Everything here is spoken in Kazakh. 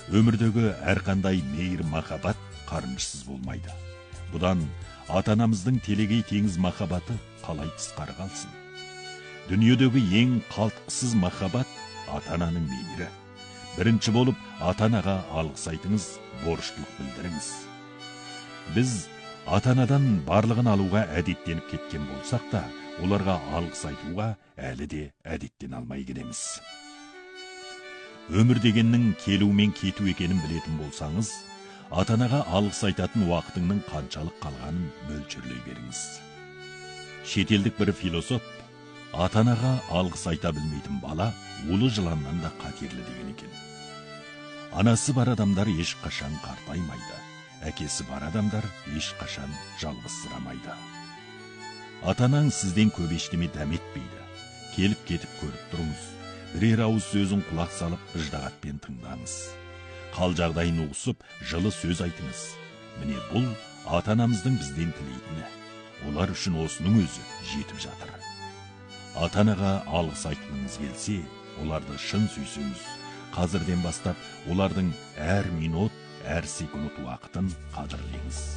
Өмірдегі әрқандай мейір махаббат қарынышсыз болмайды. Бұдан ата-анамыздың телегей теңіз махаббаты қалай тысқары қалсын. Дүниедегі ең қалтқысыз махаббат ата-ананың мейірі. Бірінші болып ата-анаға алғыс айтыңыз, борыштылық білдіріңіз. Біз ата-анадан барлығын алуға әдеттеніп кеткен болсақ та, оларға алғыс айтуға әлі де әдеттен алмай келеміз. Өмір дегеннің келу мен кету екенін білетін болсаңыз, ата-анаға алғыс айтатын уақытыңның қаншалық қалғанын мөлшерлей беріңіз. Шетелдік бір философ, ата-анаға алғыс айта білмейтін бала улы жыланнан да қатерлі деген екен. Анасы бар адамдар ешқашан қартаймайды, әкесі бар адамдар ешқашан жалғызсырамайды. Ата-анаң сізден көп ештеме дәметпейді. Келіп кетіп көріп тұрыңыз. Бірер ауыз сөзін құлақ салып, ыждағатпен тыңдаңыз. Қал жағдайын ұғысып, жылы сөз айтыңыз. Міне бұл ата-анамыздың бізден тілейтіні. Олар үшін осының өзі жетіп жатыр. Ата-анаға алғыс айтқыңыз келсе, оларды шын сүйсеңіз, қазірден бастап олардың әр минут, әр секунд уақытын қадірлеңіз.